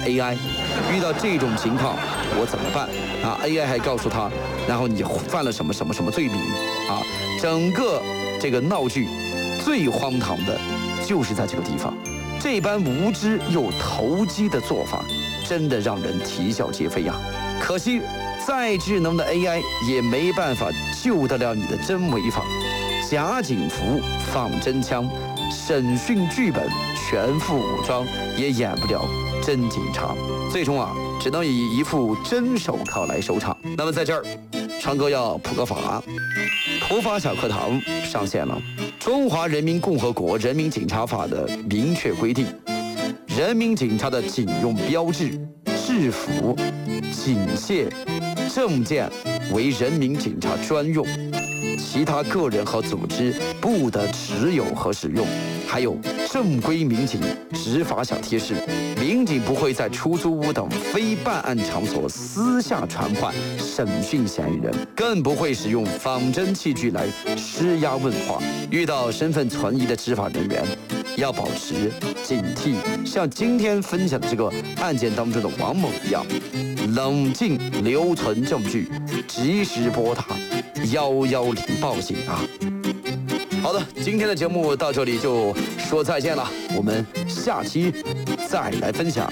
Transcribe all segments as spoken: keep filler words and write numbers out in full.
A I。遇到这种情况我怎么办啊 ？A I 还告诉他，然后你犯了什么什么什么罪名啊？整个这个闹剧最荒唐的就是在这个地方，这般无知又投机的做法，真的让人啼笑皆非呀。可惜再智能的 A I 也没办法救得了你的真违法。假警服放真枪，审讯剧本全副武装，也演不了真警察，最终啊，只能以一副真手铐来收场。那么在这儿，川哥要普个法，普法小课堂上线了。中华人民共和国人民警察法的明确规定，人民警察的警用标志、制服、警械、证件为人民警察专用，其他个人和组织不得持有和使用。还有正规民警执法小贴士：民警不会在出租屋等非办案场所私下传唤审讯嫌疑人，更不会使用仿真器具来施压问话。遇到身份存疑的执法人员，要保持警惕，像今天分享的这个案件当中的王某一样，冷静留存证据，及时拨打幺幺零报警啊！好的，今天的节目到这里就说再见了，我们下期再来分享。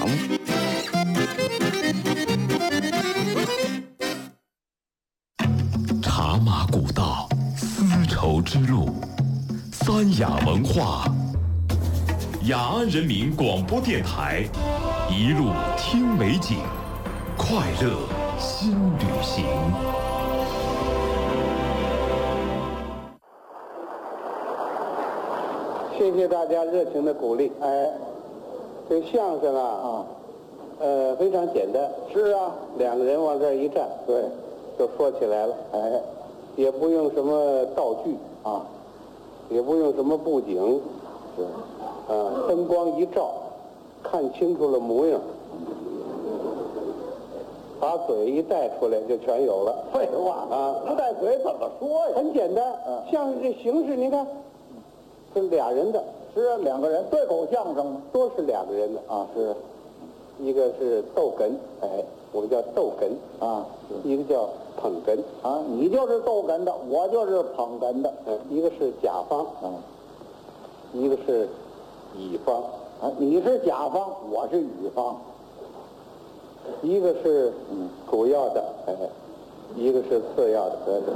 茶马古道，丝绸之路，三雅文化，雅安人民广播电台，一路听美景，快乐新旅行。 谢谢大家热情的鼓励。哎，这个相声啊，啊，呃，非常简单。是啊，两个人往这儿一站，对，就说起来了。哎，也不用什么道具啊，也不用什么布景，是，啊，灯光一照，看清楚了模样，把嘴一带出来就全有了。废话啊，不带嘴怎么说呀？很简单。嗯，相声这形式，您看。是俩人的，是啊，两个人对口相声嘛，都是两个人的啊，是，一个是逗哏，哎，我们叫逗哏啊，一个叫捧哏啊，你就是逗哏的，我就是捧哏的，嗯，一个是甲方啊，一个是乙方啊，你是甲方，我是乙方，一个是嗯主要的，哎，一个是次要的，对对。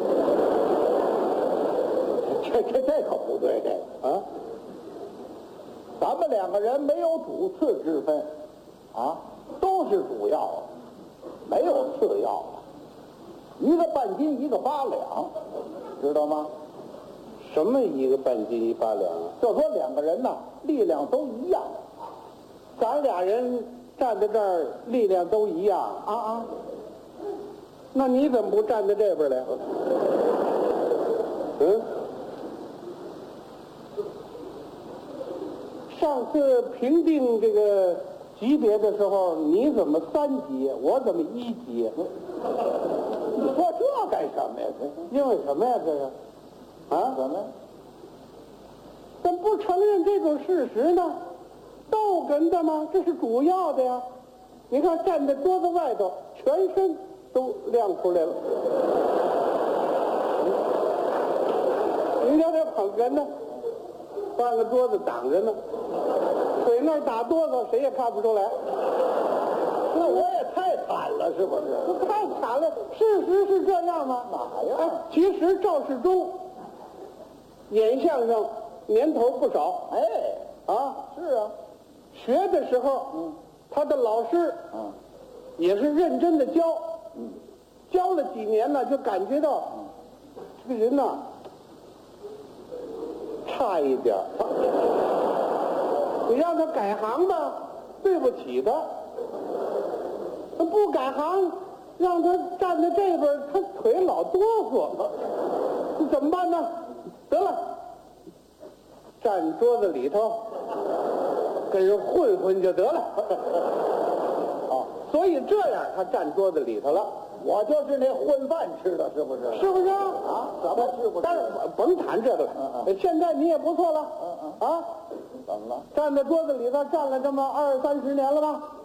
这这这可不对，这个啊，咱们两个人没有主次之分，啊，都是主要，没有次要，一个半斤一个八两，知道吗？什么一个半斤一八两啊？就说两个人呐，力量都一样，咱俩人站在这儿，力量都一样啊啊，那你怎么不站在这边来？嗯？上次评定这个级别的时候，你怎么三级，我怎么一级？你说这干什么呀？因为什么呀？这是啊？怎么？怎么不承认这种事实呢？逗哏的吗？这是主要的呀。你看站在桌子外头，全身都亮出来了。你瞧这捧哏呢，半个桌子挡着呢。嘴那儿打哆嗦，谁也看不出来。那我也太惨了，是不是？太惨了，事实是这样吗？哪呀？哎，其实赵世忠演相声年头不少。哎，啊，是啊，学的时候，嗯，他的老师，嗯，也是认真的教，嗯，教了几年呢，就感觉到，嗯，这个人呐，差一点。你让他改行吧，对不起他；他不改行，让他站在这边，他腿老哆嗦，这怎么办呢？得了，站桌子里头，跟人混混就得了。啊，所以这样他站桌子里头了。我就是那混饭吃的，是不是？是不是啊？啊，怎么是不是？但是甭谈这个了。嗯嗯。现在你也不错了。嗯嗯。啊。怎么了？站在桌子里头站了这么二三十年了吧？